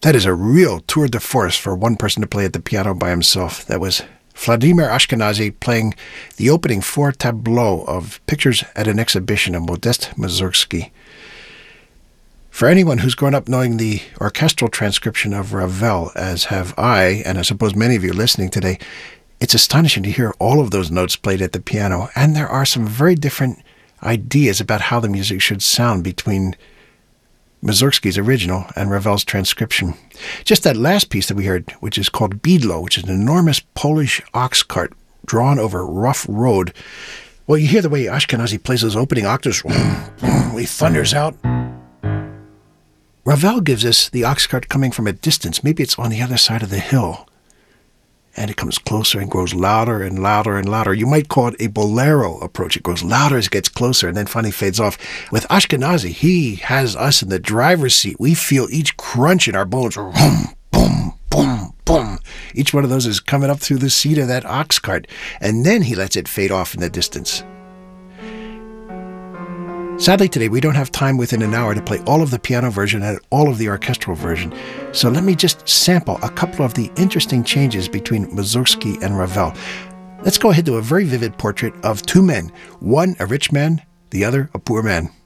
That is a real tour de force for one person to play at the piano by himself. That was Vladimir Ashkenazy playing the opening 4 tableaux of Pictures at an Exhibition of Modest Mussorgsky. For anyone who's grown up knowing the orchestral transcription of Ravel, as have I, and I suppose many of you listening today, it's astonishing to hear all of those notes played at the piano, and there are some very different ideas about how the music should sound between Mussorgsky's original and Ravel's transcription. Just that last piece that we heard, which is called Bydlo, which is an enormous Polish ox cart drawn over rough road. Well, you hear the way Ashkenazy plays those opening octaves. He thunders out. Ravel gives us the ox cart coming from a distance. Maybe it's on the other side of the hill. And it comes closer and grows louder and louder and louder. You might call it a bolero approach. It grows louder as it gets closer and then finally fades off. With Ashkenazy, he has us in the driver's seat. We feel each crunch in our bones. Boom, boom, boom, boom. Each one of those is coming up through the seat of that ox cart. And then he lets it fade off in the distance. Sadly, today we don't have time within an hour to play all of the piano version and all of the orchestral version, so let me just sample a couple of the interesting changes between Mussorgsky and Ravel. Let's go ahead to a very vivid portrait of two men, one a rich man, the other a poor man.